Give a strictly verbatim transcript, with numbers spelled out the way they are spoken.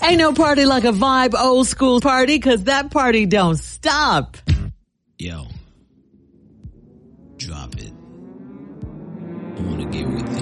Ain't no party like a vibe old school party, cause that party don't stop. Yo. Drop it. I wanna get with